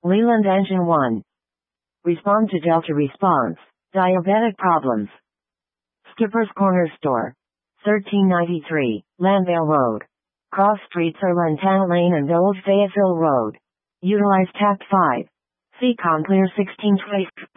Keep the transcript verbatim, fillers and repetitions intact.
Leland Engine one. Respond to Delta response. Diabetic problems. Skipper's Corner Store. thirteen ninety-three, Landale Road. Cross streets are Lantana Lane and Old Fayetteville Road. Utilize Tact five. C-Com Clear sixteen twenty.